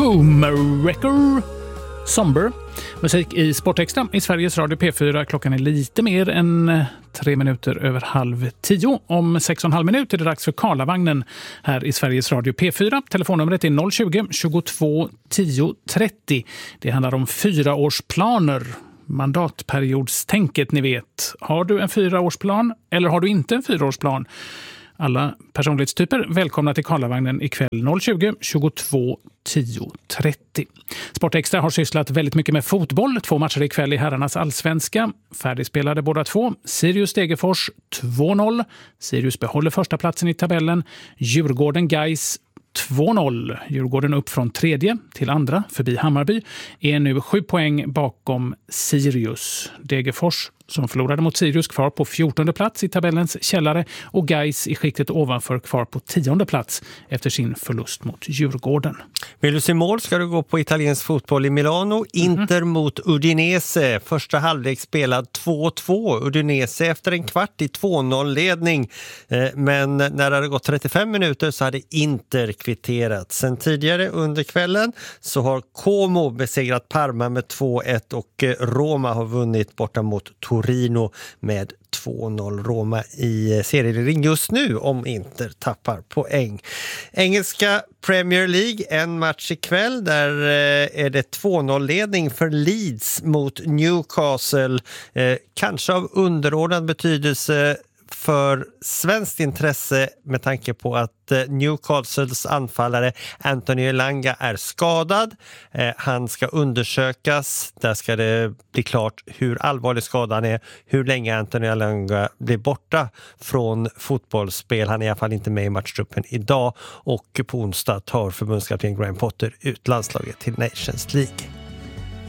Homewrecker Somber. Musik i Sportextra i Sveriges Radio P4. Klockan är lite mer än 3 minuter över 9:30. Om 6,5 minuter är det dags för Karlavagnen här i Sveriges Radio P4. Telefonnumret är 020-22 10 30. Det handlar om 4-årsplaner. Mandatperiodstänket, ni vet. Har du en 4-årsplan eller har du inte en 4-årsplan? Alla personlighetstyper välkomna till Karlavagnen ikväll 020-22 10 30. Sportextra har sysslat väldigt mycket med fotboll. 2 matcher ikväll i herrarnas allsvenska. Färdigspelade båda 2. Sirius-Degerfors 2-0. Sirius behåller första platsen i tabellen. Djurgården-Gais 2-0. Djurgården upp från 3:e till 2:a förbi Hammarby är nu 7 poäng bakom Sirius. Degerfors som förlorade mot Sirius kvar på 14:e plats i tabellens källare och Gais i skiktet ovanför kvar på 10:e plats efter sin förlust mot Djurgården. Vill du se mål ska du gå på italiensk fotboll i Milano. Inter mot Udinese. Första halvlek spelad 2-2. Udinese efter en kvart i 2-0-ledning. Men när det hade gått 35 minuter så hade Inter kvitterat. Sen tidigare under kvällen så har Como besegrat Parma med 2-1 och Roma har vunnit borta mot Torino med 2-0. Roma i serieledning just nu om Inter tappar poäng. Engelska Premier League, en match ikväll. Där är det 2-0-ledning för Leeds mot Newcastle. Kanske av underordnad betydelse för svenskt intresse med tanke på att Newcastles anfallare Anthony Elanga är skadad. Han ska undersökas. Där ska det bli klart hur allvarlig skadan är, hur länge Anthony Elanga blir borta från fotbollsspel. Han är i alla fall inte med i matchtruppen idag och på onsdag tar förbundskapten Graham Potter ut landslaget till Nations League.